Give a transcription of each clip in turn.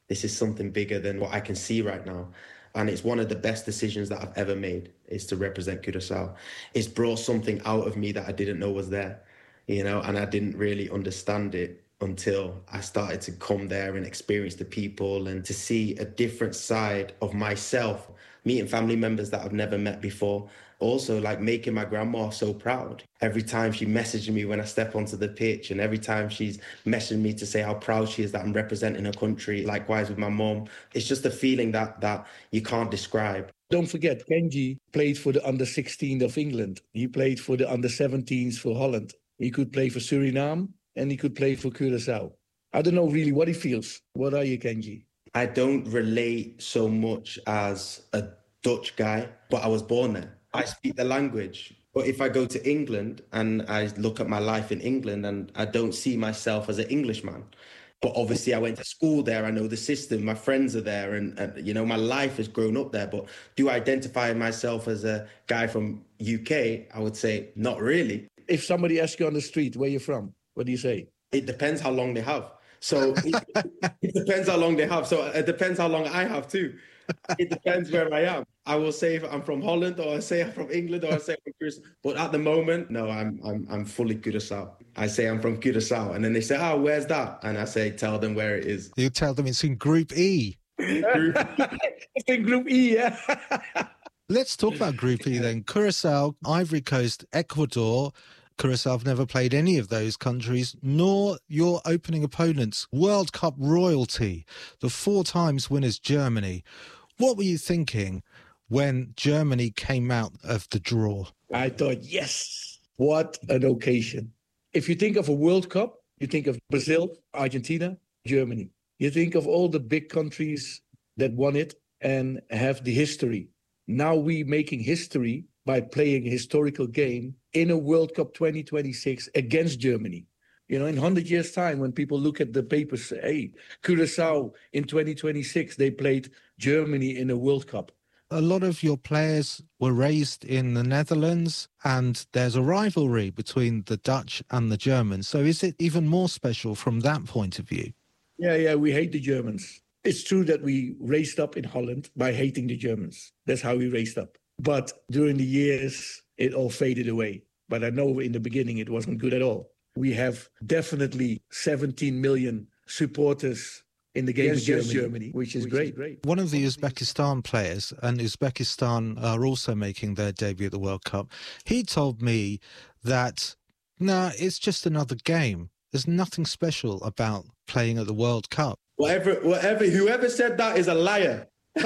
this is something bigger than what I can see right now. And it's one of the best decisions that I've ever made, is to represent Curaçao. It's brought something out of me that I didn't know was there, you know, and I didn't really understand it until I started to come there and experience the people and to see a different side of myself, meeting family members that I've never met before. Also, like, making my grandma so proud. Every time she messaged me when I step onto the pitch, and every time she's messaging me to say how proud she is that I'm representing her country. Likewise with my mom. It's just a feeling that you can't describe. Don't forget, Kenji played for the under-16 of England. He played for the under-17s for Holland. He could play for Suriname and he could play for Curaçao. I don't know really what he feels. What are you, Kenji? I don't relate so much as a Dutch guy, but I was born there. I speak the language. But if I go to England and I look at my life in England, and I don't see myself as an Englishman. But obviously I went to school there. I know the system. My friends are there. And you know, my life has grown up there. But do I identify myself as a guy from UK? I would say not really. If somebody asks you on the street, where you're from, what do you say? It depends how long they have. So it depends how long they have. So it depends how long I have too. It depends where I am. I will say if I'm from Holland, or I say I'm from England, or I say I'm from Curaçao. But at the moment, no, I'm fully Curaçao. I say I'm from Curaçao, and then they say, "Oh, where's that?" And I say, "Tell them where it is." You tell them it's in Group E. It's in Group E, yeah. Let's talk about Group E then. Curaçao, Ivory Coast, Ecuador. Curaçao have never played any of those countries, nor your opening opponents, World Cup royalty, the 4 times winners Germany. What were you thinking when Germany came out of the draw? I thought, yes, what an occasion. If you think of a World Cup, you think of Brazil, Argentina, Germany. You think of all the big countries that won it and have the history. Now we making history by playing a historical game in a World Cup 2026 against Germany. You know, in 100 years' time, when people look at the papers, say, hey, Curaçao in 2026, they played Germany in a World Cup. A lot of your players were raised in the Netherlands, and there's a rivalry between the Dutch and the Germans. So is it even more special from that point of view? Yeah, we hate the Germans. It's true that we raised up in Holland by hating the Germans. That's how we raised up. But during the years, it all faded away. But I know in the beginning it wasn't good at all. We have definitely 17 million supporters in the game against Germany, which is great. One of the Uzbekistan players, and Uzbekistan are also making their debut at the World Cup, he told me that, it's just another game. There's nothing special about playing at the World Cup. Whoever said that is a liar.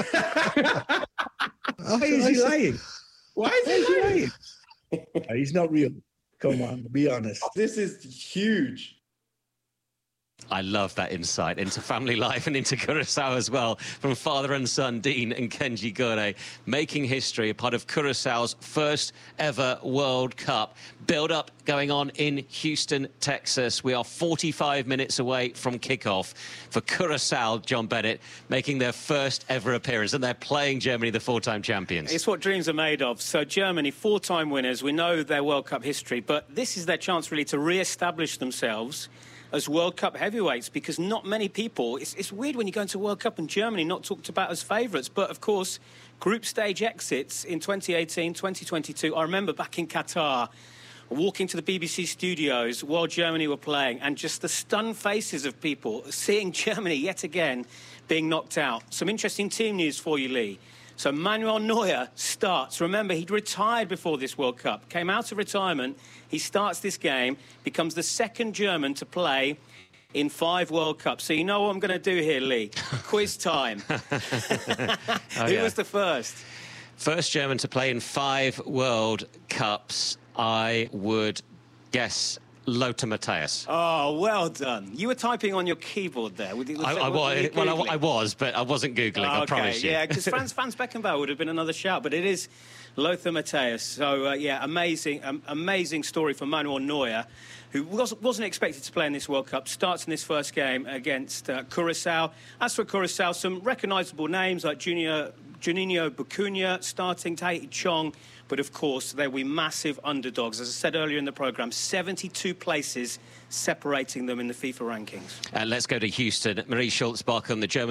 Why is he lying? Why is he lying? He's not real. Come on, be honest. This is huge. I love that insight into family life and into Curaçao as well, from father and son, Dean and Kenji Gore, making history, a part of Curaçao's first ever World Cup. Build-up going on in Houston, Texas. We are 45 minutes away from kickoff for Curaçao, John Bennett, making their first ever appearance, and they're playing Germany, the 4-time champions. It's what dreams are made of. So Germany, 4-time winners, we know their World Cup history, but this is their chance really to re-establish themselves as World Cup heavyweights, because not many people... It's weird when you go into World Cup and Germany not talked about as favourites. But, of course, group stage exits in 2018, 2022. I remember back in Qatar, walking to the BBC studios while Germany were playing, and just the stunned faces of people seeing Germany yet again being knocked out. Some interesting team news for you, Lee. So Manuel Neuer starts. Remember, he'd retired before this World Cup, came out of retirement. He starts this game, becomes the second German to play in 5 World Cups. So you know what I'm going to do here, Lee? Quiz time. Who was the first? First German to play in 5 World Cups, I would guess Lothar Matthäus. Oh, well done. You were typing on your keyboard there. I was, but I wasn't Googling, I promise you. Yeah, because Franz Beckenbauer would have been another shout, but it is Lothar Matthäus. So, amazing story for Manuel Neuer, who wasn't expected to play in this World Cup, starts in this first game against Curaçao. As for Curaçao, some recognisable names like Juninho Bacuna starting, Tahiti Chong, but of course they will be massive underdogs. As I said earlier in the programme, 72 places separating them in the FIFA rankings. Let's go to Houston. Marie Schultz-Bach on the German